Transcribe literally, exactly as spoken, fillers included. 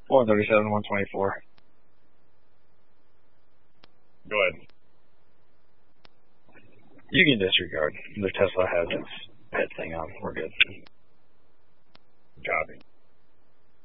one thirty-seven, one twenty-four. Go ahead. You can disregard. The Tesla has its bad things.